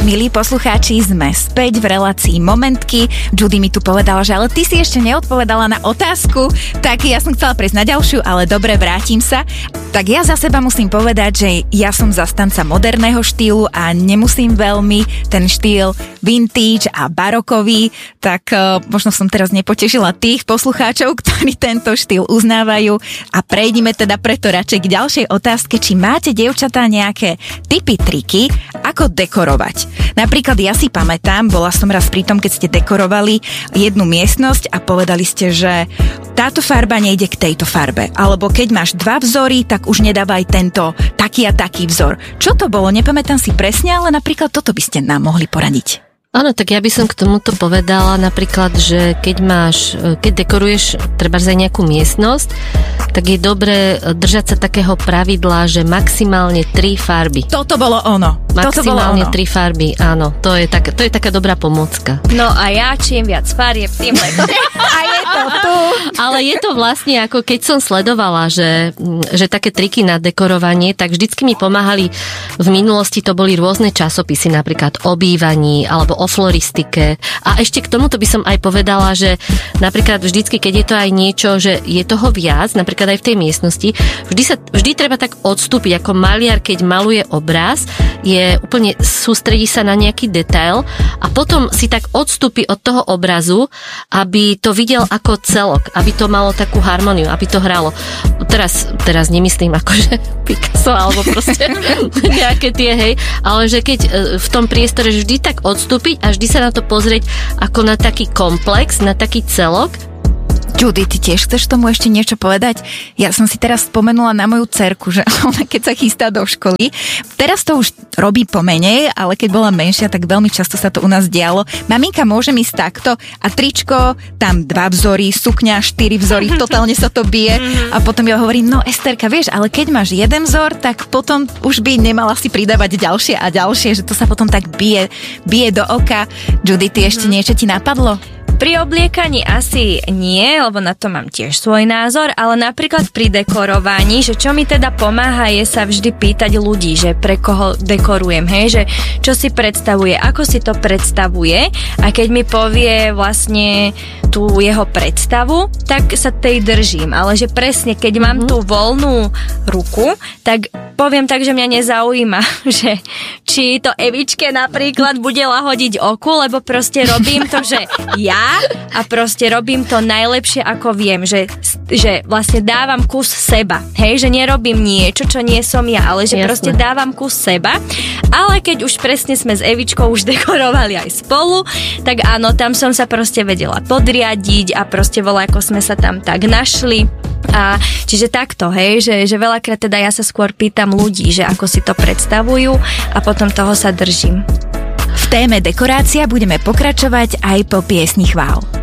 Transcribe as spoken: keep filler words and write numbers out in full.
Milí poslucháči, sme späť v relácii Momentky. Judy mi tu povedala, že ale ty si ešte neodpovedala na otázku, tak ja som chcela prejsť na ďalšiu, ale dobre, vrátim sa. Tak ja za seba musím povedať, že ja som zastanca moderného štýlu a nemusím veľmi ten štýl vintage a barokový, tak uh, možno som teraz nepotešila tých poslucháčov, ktorí tento štýl uznávajú, a prejdime teda preto radšej k ďalšej otázke, či máte, dievčatá, nejaké tipy, triky, ako dekorovať. Napríklad ja si pamätám, bola som raz pri tom, keď ste dekorovali jednu miestnosť a povedali ste, že táto farba nejde k tejto farbe. Alebo keď máš dva vzory, tak už nedávaj tento taký a taký vzor. Čo to bolo? Nepamätám si presne, ale napríklad toto by ste nám mohli poradiť. Áno, tak ja by som k tomuto povedala napríklad, že keď máš, keď dekoruješ treba aj nejakú miestnosť, tak je dobré držať sa takého pravidla, že maximálne tri farby. Toto bolo ono. Maximálne Toto bolo ono. tri farby, áno. To je, tak, to je taká dobrá pomôcka. No a ja čím viac farieb, tým lepšie. A je to tu. Ale je to vlastne ako keď som sledovala, že, že také triky na dekorovanie, tak vždycky mi pomáhali, v minulosti to boli rôzne časopisy, napríklad o bývaní alebo o floristike. A ešte k tomuto by som aj povedala, že napríklad vždycky, keď je to aj niečo, že je toho viac, napríklad aj v tej miestnosti, vždy, sa, vždy treba tak odstúpiť, ako maliar, keď maluje obraz, je úplne sústredí sa na nejaký detail a potom si tak odstúpi od toho obrazu, aby to videl ako celok, aby to malo takú harmóniu, aby to hralo. Teraz, teraz nemyslím akože Picasso alebo proste nejaké tie, hej, ale že keď v tom priestore vždy tak odstúpiť a vždy sa na to pozrieť ako na taký komplex, na taký celok. Judy, ty tiež chceš tomu ešte niečo povedať? Ja som si teraz spomenula na moju dcerku, že ona keď sa chystá do školy, teraz to už robí pomenej, ale keď bola menšia, tak veľmi často sa to u nás dialo. Maminka, môžem ísť takto a tričko, tam dva vzory, sukňa, štyri vzory, totálne sa to bije a potom ja hovorím, no Esterka, vieš, ale keď máš jeden vzor, tak potom už by nemala si pridávať ďalšie a ďalšie, že to sa potom tak bije, bije do oka. Judy, ty ešte niečo ti napadlo? Pri obliekaní asi nie, lebo na to mám tiež svoj názor, ale napríklad pri dekorovaní, že čo mi teda pomáha, je sa vždy pýtať ľudí, že pre koho dekorujem, hej, že čo si predstavuje, ako si to predstavuje, a keď mi povie vlastne tú jeho predstavu, tak sa tej držím, ale že presne, keď mám tú voľnú ruku, tak poviem tak, že mňa nezaujíma, že či to Evičke napríklad bude lahodiť oku, lebo proste robím to, že ja a proste robím to najlepšie, ako viem, že, že vlastne dávam kus seba, hej, že nerobím niečo, čo nie som ja, ale že Jasne. Proste dávam kus seba, ale keď už presne sme s Evičkou už dekorovali aj spolu, tak áno, tam som sa proste vedela podriadiť a proste voľa, ako sme sa tam tak našli. A čiže takto, hej, že, že veľakrát teda ja sa skôr pýtam ľudí, že ako si to predstavujú a potom toho sa držím. V téme dekorácia budeme pokračovať aj po piesni chvál.